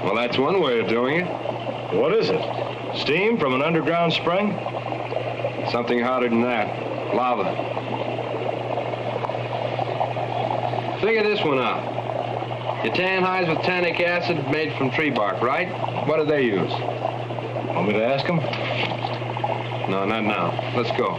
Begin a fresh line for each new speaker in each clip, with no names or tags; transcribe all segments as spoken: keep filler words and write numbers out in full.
Well, that's one way of doing it.
What is it? Steam from an underground spring?
Something hotter than that. Lava. Figure this one out. Your tan hides with tannic acid made from tree bark, right? What do they use?
Want me to ask them?
No, not now. Let's go.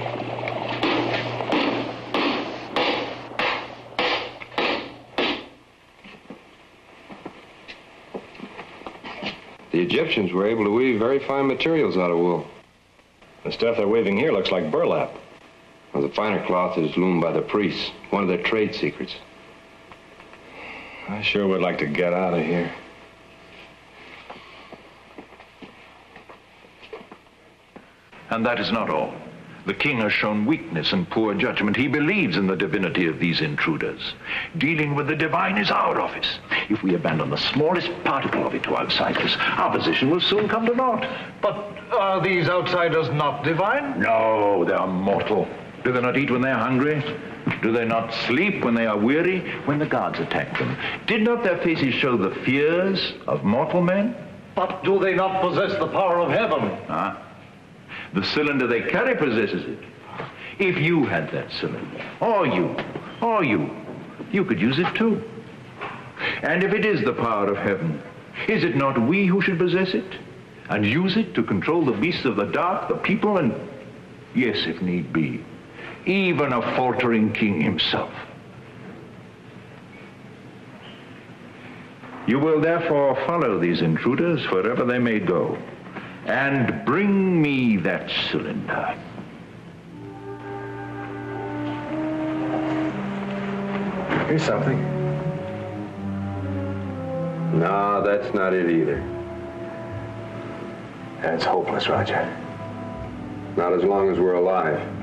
The Egyptians were able to weave very fine materials out of wool.
The stuff they're weaving here looks like burlap.
Well, the finer cloth is loomed by the priests, one of their trade secrets.
I sure would like to get out of here.
And that is not all. The king has shown weakness and poor judgment. He believes in the divinity of these intruders. Dealing with the divine is our office. If we abandon the smallest particle of it to outsiders, our position will soon come to naught.
But are these outsiders not divine?
No, they are mortal. Do they not eat when they are hungry? Do they not sleep when they are weary? When the gods attack them, did not their faces show the fears of mortal men?
But do they not possess the power of heaven?
Ah. The cylinder they carry possesses it. If you had that cylinder, or you, or you, you could use it too. And if it is the power of heaven, is it not we who should possess it and use it to control the beasts of the dark, the people, and, yes, if need be, even a faltering king himself? You will therefore follow these intruders wherever they may go, and bring me that cylinder.
Here's something.
No, that's not it either.
That's hopeless, Roger.
Not as long as we're alive.